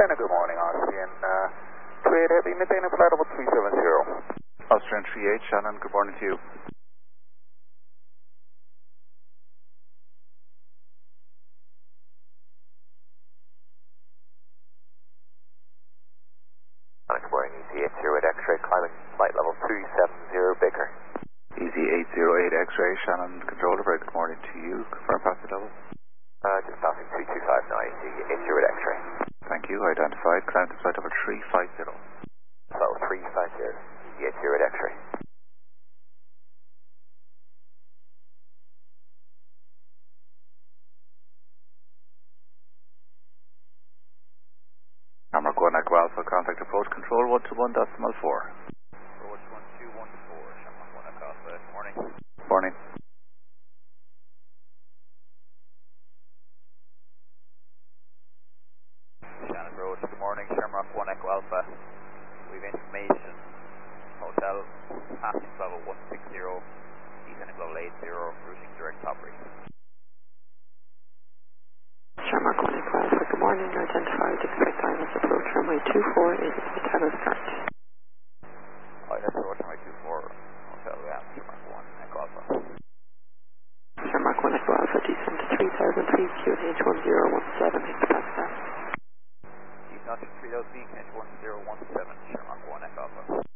China, good morning, Austrian 28 Heavy, maintaining flight level 370. Austrian 38, Shannon, good morning to you. Good morning, Easy 808 X-ray, climbing flight level 370, Baker. Easy 808 X-ray, Shannon, controller, very good morning to you. Confirm passing level. Just passing 325 now, Easy 808 X-ray. Thank you, identified, climb to flight level 350. Level 350, Easy 808 X-ray. Hammer One Echo Alpha, contact approach control 121.4. 11214, Shamrock 1 Echo Alpha, good morning. Morning. Shannon Road, good morning, Shamrock 1 Echo Alpha. We have information, hotel, passing level 160, descending level 80, routing direct top reef. Shamrock 1 Echo Alpha, good morning, identified, expect ILS approach runway 24 is hotel start. ILS approach runway 24, hotel, Shamrock 1 Echo Alpha. Shamrock 1 Echo Alpha, descend to 3000 feet, QNH 1017, expect that. Descend to 3000 feet, QNH 1017, Shamrock 1 Echo Alpha.